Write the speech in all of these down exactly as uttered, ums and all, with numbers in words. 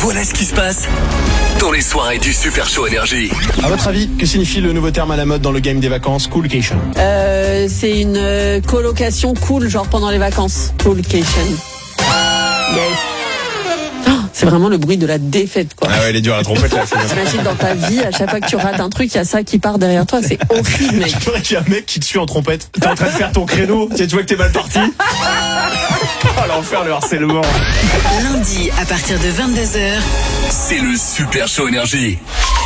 Voilà ce qui se passe dans les soirées du Super Show Énergie. À votre avis, que signifie le nouveau terme à la mode dans le game des vacances, coolcation? Euh, c'est une euh, colocation cool, genre pendant les vacances. Coolcation. Yes. Oh, c'est vraiment le bruit de la défaite, quoi. Ah ouais, elle est dure à la trompette, là. T'imagines dans ta vie, à chaque fois que tu rates un truc, il y a ça qui part derrière toi. C'est horrible, mec. Je qu'il y a un mec qui te suit en trompette. T'es en train de faire ton créneau. Tu vois que t'es mal parti. Oh, l'enfer, le harcèlement. Lundi, à partir de vingt-deux heures, c'est le Super Show Énergie.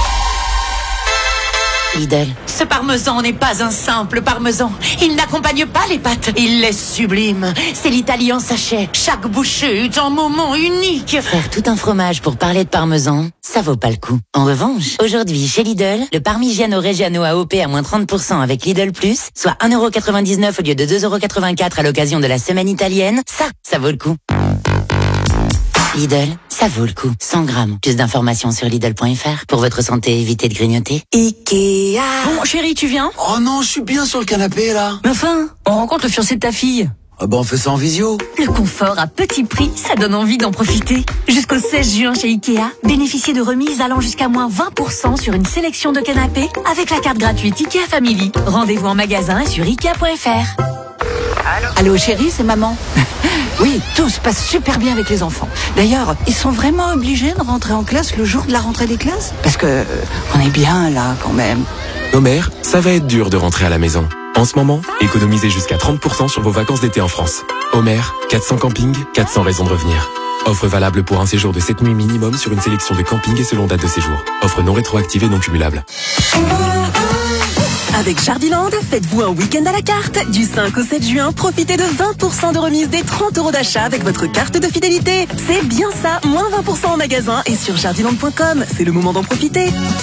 Lidl. Ce parmesan n'est pas un simple parmesan. Il n'accompagne pas les pâtes. Il est sublime. C'est l'Italie en sachet. Chaque bouchée est un moment unique. Faire tout un fromage pour parler de parmesan, ça vaut pas le coup. En revanche, aujourd'hui, chez Lidl, le Parmigiano Reggiano A O P à moins trente pour cent avec Lidl Plus, soit un euro quatre-vingt-dix-neuf au lieu de deux euros quatre-vingt-quatre à l'occasion de la semaine italienne, ça, ça vaut le coup. Lidl, ça vaut le coup. cent grammes. Plus d'informations sur Lidl point F R. Pour votre santé, évitez de grignoter. Ikea. Bon, chérie, tu viens? Oh non, je suis bien sur le canapé, là. Mais enfin, on rencontre le fiancé de ta fille. Ah bah on fait ça en visio. Le confort à petit prix, ça donne envie d'en profiter. Jusqu'au seize juin chez Ikea, bénéficiez de remises allant jusqu'à moins vingt pour cent sur une sélection de canapés avec la carte gratuite Ikea Family. Rendez-vous en magasin et sur Ikea point F R. Allô, Allô chérie, c'est maman. Oui, tout se passe super bien avec les enfants. D'ailleurs, ils sont vraiment obligés de rentrer en classe le jour de la rentrée des classes? Parce que euh, on est bien là quand même. Nos mères, ça va être dur de rentrer à la maison. En ce moment, économisez jusqu'à trente pour cent sur vos vacances d'été en France. Homer, quatre cents campings, quatre cents raisons de revenir. Offre valable pour un séjour de sept nuits minimum sur une sélection de campings et selon date de séjour. Offre non rétroactive et non cumulable. Avec Jardiland, faites-vous un week-end à la carte. Du cinq au sept juin, profitez de vingt pour cent de remise des trente euros d'achat avec votre carte de fidélité. C'est bien ça, moins vingt pour cent en magasin et sur jardiland point com. C'est le moment d'en profiter.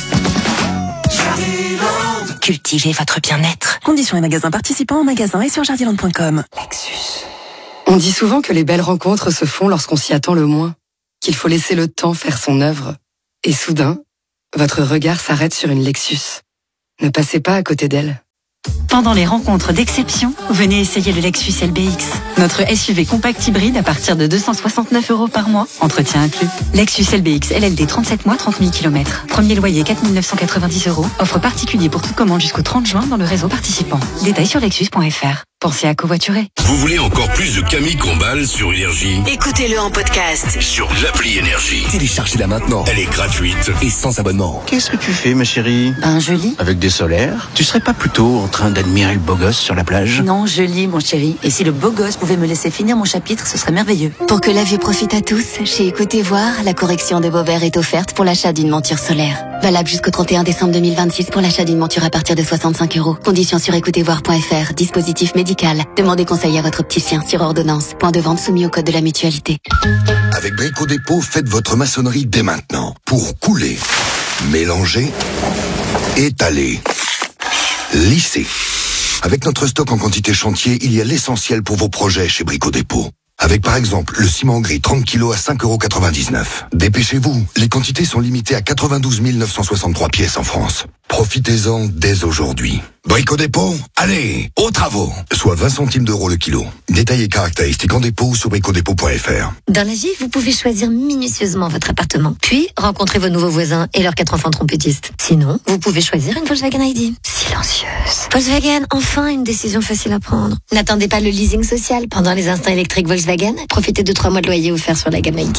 Jardiland. Cultivez votre bien-être. Conditions et magasins participants en magasin et sur jardiland point com. Lexus. On dit souvent que les belles rencontres se font lorsqu'on s'y attend le moins, qu'il faut laisser le temps faire son œuvre. Et soudain, votre regard s'arrête sur une Lexus. Ne passez pas à côté d'elle. Pendant les rencontres d'exception, venez essayer le Lexus L B X. Notre S U V compact hybride à partir de deux cent soixante-neuf euros par mois, entretien inclus. Lexus L B X L L D trente-sept mois, trente mille kilomètres. Premier loyer quatre mille neuf cent quatre-vingt-dix euros. Offre particulier pour toute commande jusqu'au trente juin dans le réseau participant. Détails sur lexus point F R. Pensez à covoiturer. Vous voulez encore plus de Camille Combal sur Énergie? Écoutez-le en podcast sur l'appli Énergie. Téléchargez-la maintenant. Elle est gratuite et sans abonnement. Qu'est-ce que tu fais, ma chérie? Ben, je lis. Avec des solaires? Tu serais pas plutôt en train d'admirer le beau gosse sur la plage? Non, je lis, mon chéri. Et si le beau gosse pouvait me laisser finir mon chapitre, ce serait merveilleux. Pour que la vue profite à tous, chez Écoutez Voir, la correction de Beauvert est offerte pour l'achat d'une monture solaire. Valable jusqu'au trente et un décembre deux mille vingt-six pour l'achat d'une monture à partir de soixante-cinq euros. Conditions sur écoutez voir point F R. Dispositif médical. Demandez conseil à votre opticien sur ordonnance. Point de vente soumis au code de la mutualité. Avec Brico Dépôt, faites votre maçonnerie dès maintenant. Pour couler, mélanger, étaler, lisser. Avec notre stock en quantité chantier, il y a l'essentiel pour vos projets chez Brico Dépôt. Avec par exemple le ciment gris trente kilos à cinq euros quatre-vingt-dix-neuf. Dépêchez-vous, les quantités sont limitées à quatre-vingt-douze mille neuf cent soixante-trois pièces en France. Profitez-en dès aujourd'hui. Brico Dépôt, allez, aux travaux. Soit vingt centimes d'euros le kilo. Détails et caractéristiques en dépôt sur brico dépôt point F R. Dans la vie, vous pouvez choisir minutieusement votre appartement. Puis, rencontrer vos nouveaux voisins et leurs quatre enfants trompettistes. Sinon, vous pouvez choisir une Volkswagen I D. Silencieuse. Volkswagen, enfin une décision facile à prendre. N'attendez pas le leasing social. Pendant les instants électriques Volkswagen, profitez de trois mois de loyer offerts sur la gamme I D.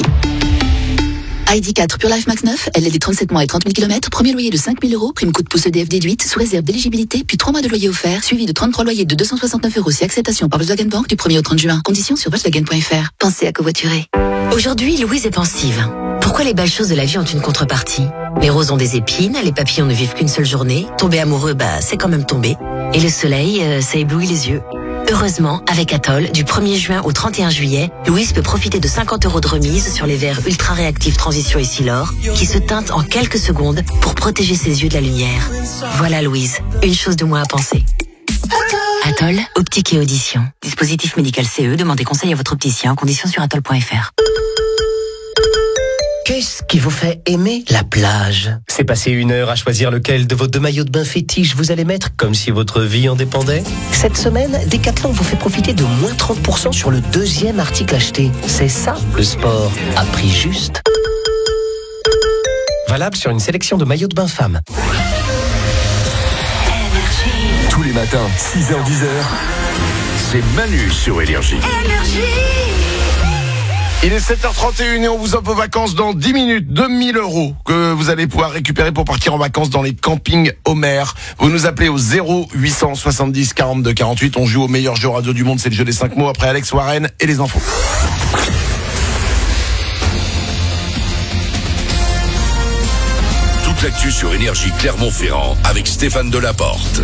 I D quatre Pure Life Max neuf, L L D trente-sept mois et trente mille kilomètres, premier loyer de cinq mille euros, prime coup de pouce E D F déduite, sous réserve d'éligibilité, puis trois mois de loyer offert, suivi de trente-trois loyers de deux cent soixante-neuf euros si acceptation par Volkswagen Bank du premier au trente juin. Conditions sur volkswagen point F R. Pensez à covoiturer. Aujourd'hui, Louise est pensive. Pourquoi les belles choses de la vie ont une contrepartie? Les roses ont des épines, les papillons ne vivent qu'une seule journée, tomber amoureux, bah c'est quand même tomber. Et le soleil, euh, ça éblouit les yeux. Heureusement, avec Atoll, du premier juin au trente et un juillet, Louise peut profiter de cinquante euros de remise sur les verres ultra réactifs Transition et Silor, qui se teintent en quelques secondes pour protéger ses yeux de la lumière. Voilà Louise, une chose de moins à penser. Atoll, optique et audition. Dispositif médical C E, demandez conseil à votre opticien, conditions sur atoll point F R. Qu'est-ce qui vous fait aimer la plage? C'est passer une heure à choisir lequel de vos deux maillots de bain fétiches vous allez mettre, comme si votre vie en dépendait? Cette semaine, Decathlon vous fait profiter de moins trente pour cent sur le deuxième article acheté. C'est ça, le sport, à prix juste. Valable sur une sélection de maillots de bain femmes. Tous les matins, six heures dix heures, c'est Manu sur Énergie. Il est sept heures trente et une et on vous offre vos vacances dans dix minutes. deux mille euros que vous allez pouvoir récupérer pour partir en vacances dans les campings Homer. Vous nous appelez au zéro huit cent soixante-dix quarante-deux quarante-huit. On joue au meilleur jeu radio du monde, c'est le jeu des cinq mots après Alex Warren et les infos. Toute l'actu sur Énergie Clermont-Ferrand avec Stéphane Delaporte.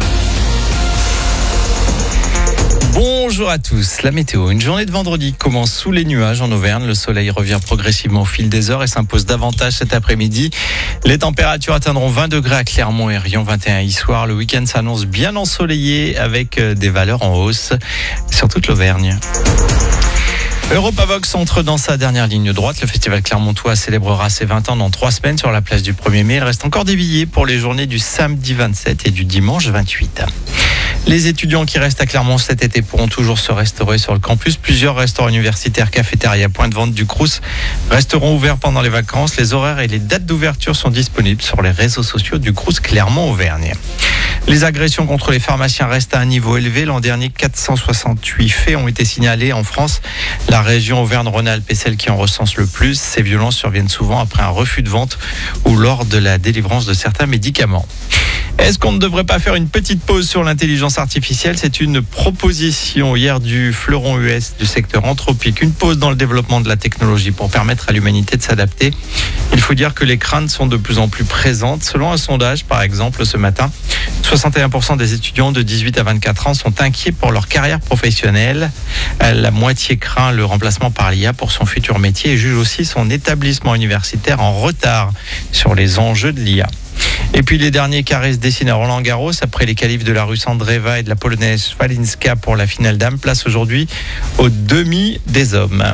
Bonjour à tous, la météo. Une journée de vendredi commence sous les nuages en Auvergne. Le soleil revient progressivement au fil des heures et s'impose davantage cet après-midi. Les températures atteindront vingt degrés à Clermont et Rion, vingt et un hier soir. Le week-end s'annonce bien ensoleillé avec des valeurs en hausse sur toute l'Auvergne. Europavox entre dans sa dernière ligne droite. Le festival clermontois célébrera ses vingt ans dans trois semaines sur la place du premier mai. Il reste encore des billets pour les journées du samedi vingt-sept et du dimanche vingt-huit. Les étudiants qui restent à Clermont cet été pourront toujours se restaurer sur le campus. Plusieurs restaurants universitaires, cafétérias, points de vente du Crous resteront ouverts pendant les vacances. Les horaires et les dates d'ouverture sont disponibles sur les réseaux sociaux du Crous Clermont-Auvergne. Les agressions contre les pharmaciens restent à un niveau élevé. L'an dernier, quatre cent soixante-huit faits ont été signalés en France. La région Auvergne-Rhône-Alpes est celle qui en recense le plus. Ces violences surviennent souvent après un refus de vente ou lors de la délivrance de certains médicaments. Est-ce qu'on ne devrait pas faire une petite pause sur l'intelligence artificielle ? C'est une proposition hier du fleuron U S du secteur anthropique. Une pause dans le développement de la technologie pour permettre à l'humanité de s'adapter. Il faut dire que les craintes sont de plus en plus présentes. Selon un sondage, par exemple, ce matin, soixante et un pour cent des étudiants de dix-huit à vingt-quatre ans sont inquiets pour leur carrière professionnelle. La moitié craint le remplacement par l'I A pour son futur métier et juge aussi son établissement universitaire en retard sur les enjeux de l'I A. Et puis les derniers carrés se dessinent à Roland-Garros. Après les qualifs de la Russe Andreeva et de la Polonaise Swalinska pour la finale dames, place aujourd'hui au demi des hommes.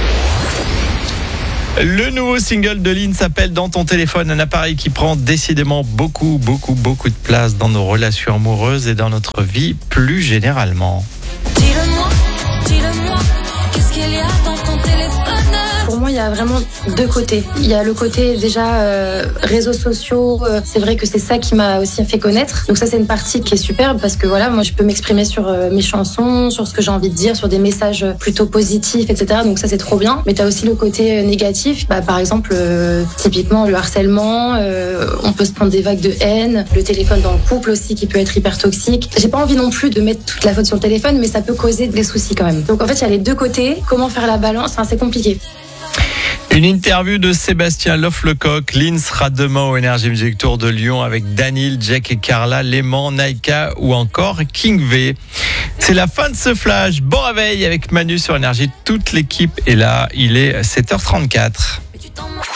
Le nouveau single de Lynn s'appelle Dans ton téléphone, un appareil qui prend décidément beaucoup, beaucoup, beaucoup de place dans nos relations amoureuses et dans notre vie plus généralement. Dis-le-moi, dis-le-moi, qu'est-ce qu'il y a dans ton téléphone ? Pour moi, il y a vraiment deux côtés. Il y a le côté déjà euh, réseaux sociaux. Euh, c'est vrai que c'est ça qui m'a aussi fait connaître. Donc ça, c'est une partie qui est superbe parce que voilà, moi, je peux m'exprimer sur euh, mes chansons, sur ce que j'ai envie de dire, sur des messages plutôt positifs, et cetera. Donc ça, c'est trop bien. Mais tu as aussi le côté euh, négatif. Bah, par exemple, euh, typiquement le harcèlement. Euh, on peut se prendre des vagues de haine. Le téléphone dans le couple aussi qui peut être hyper toxique. J'ai pas envie non plus de mettre toute la faute sur le téléphone, mais ça peut causer des soucis quand même. Donc en fait, il y a les deux côtés. Comment faire la balance ? Enfin, c'est compliqué. Une interview de Sébastien Loff-Lecoq. Lynn sera demain au Energy Music Tour de Lyon avec Daniel, Jack et Carla, Léman, Naika ou encore King V. C'est la fin de ce flash. Bon réveil avec Manu sur Énergie. Toute l'équipe est là. Il est sept heures trente-quatre.